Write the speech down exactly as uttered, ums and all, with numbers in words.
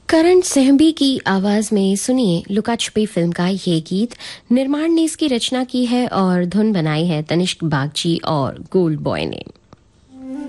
करण सहम्बी की आवाज में सुनिए लुका छुपी फिल्म का ये गीत। निर्माण ने इसकी रचना की है और धुन बनाई है तनिष्क बागची और गोल्ड बॉय ने।